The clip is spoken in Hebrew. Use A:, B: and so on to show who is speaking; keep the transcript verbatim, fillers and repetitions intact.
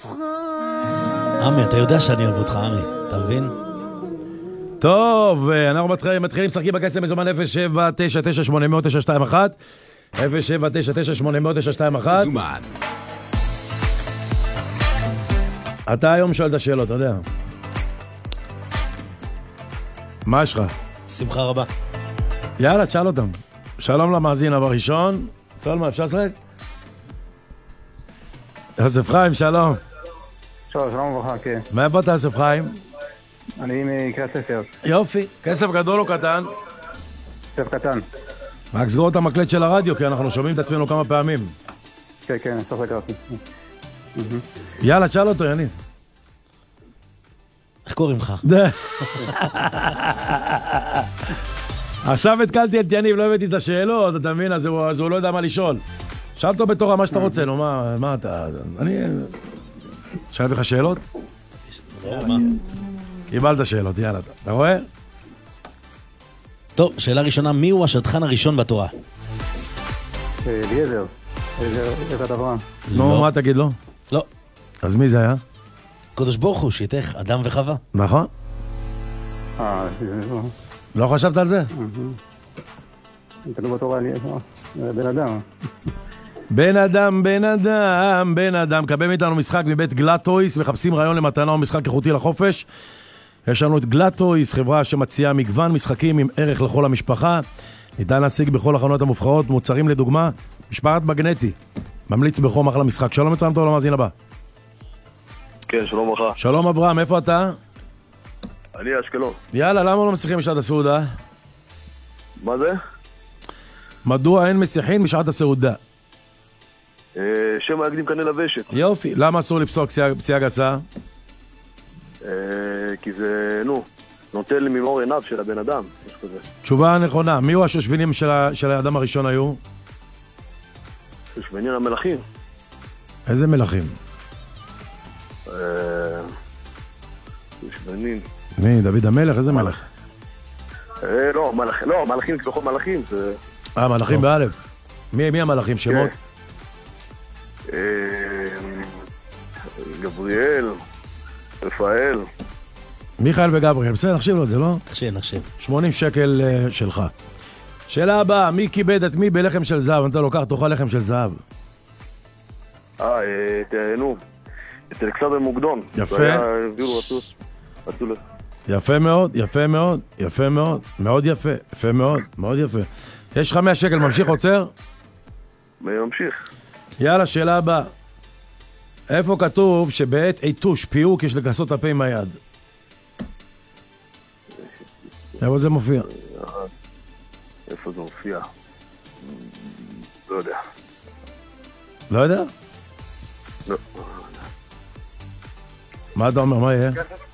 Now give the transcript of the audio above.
A: אותך. עמי, אתה יודע שאני אוהב אותך, עמי, אתה מבין?
B: טוב, אנחנו מתחילים לשחקים בכסף מזומן אפס שבע תשע תשע שמונה אפס אפס תשע שתיים אחת אפס שבע תשע תשע שמונה אפס אפס תשע שתיים אחת.
C: מזומן.
B: אתה היום שואל את השאלות, אתה יודע. מה יש לך?
A: שמחה רבה.
B: יאללה, תשאל אותם. שלום למאזין הראשון. צול, מה אפשר לשחק? יוסף חיים, שלום.
D: שלום, שלום וברכה, כן.
B: מאיפה אתה, יוסף חיים?
D: אני מקריית ספר.
B: יופי. כסף גדול או קטן?
D: כסף קטן.
B: רק סגור את המקלט של הרדיו, כי אנחנו שומעים את עצמנו כמה פעמים.
D: כן, כן, צריך לקרתי.
B: יאללה, תשאל אותו, יניב.
A: איך קוראים לך?
B: עכשיו התקלתי את יניב, לא הבאתי את השאלות, אתה מבין? אז הוא, אז הוא לא יודע מה לשאול. שאל אותו בתורה מה שאתה רוצה, נו, מה, מה אתה... אני... שאל לך שאלות? קיבלת שאלות, יאללה. אתה רואה?
A: טוב, שאלה ראשונה, מי הוא השדכן הראשון בתורה?
D: אליעזר. אליעזר אברהם.
B: נו, מה תגיד לו?
A: לא.
B: אז מי זה היה?
A: קדוש ברוך הוא, שיתך, אדם וחווה.
B: נכון?
D: אה,
B: לא חשבת על זה?
D: כתוב בתורה אליעזר. בן אדם.
B: בן אדם, בן אדם, בן אדם. קבל מאיתנו משחק מבית גלאטויס, מחפשים רעיון למתנה או משחק איכותי לחופש. יש לנו את גלאטויס, חברה שמציעה מגוון משחקים עם ערך לכל המשפחה. ניתן להשיג בכל החנויות המובחרות, מוצרים לדוגמה, משפחת מגנטי. ממליץ בחום אחלה משחק. שלום מצרים טוב למאזין הבא.
E: כן, שלום ברכה.
B: שלום אברהם, איפה אתה?
E: אני אשקלון.
B: יאללה, למה לא משיחים בשעת הסעודה?
E: מה זה?
B: מדוע אין משיחים בשעת הסעודה?
E: שם ההקדים קנה לבשת.
B: יופי, למה אסור לפסוק פציעה גסה?
E: כי זה, נו, נוטל ממאור עיניו של הבן אדם.
B: תשובה נכונה, מי הוא השושבינים של האדם הראשון היו?
E: שושבינים המלכים.
B: איזה מלכים?
E: שושבינים.
B: מי, דוד המלך? איזה מלך?
E: לא, מלכים ככל מלכים.
B: אה, מלכים באלף. מי המלכים? שמות?
E: גבריאל, רפאל.
B: מיכאל וגבריאל, בסדר, נחשיב לו את זה, לא?
A: נחשיב, נחשיב.
B: שמונים שקל שלך. שאלה הבאה, מי כיבד את מי בלחם של זהב? אתה לוקח, תאכל לחם של זהב.
E: אה, נו, את אלכסנדר מוקדון.
B: יפה. יפה מאוד, יפה מאוד, יפה מאוד, מאוד יפה, יפה מאוד, מאוד יפה. יש לך מאה שקל, ממשיך עוצר?
E: ממשיך.
B: יאללה, שאלה הבאה. איפה כתוב שבעת עיתוש פיוק יש לכסות את הפה עם היד? איפה זה מופיע?
E: איפה זה מופיע? לא יודע.
B: לא יודע?
E: לא.
B: מה אתה אומר? מה יהיה?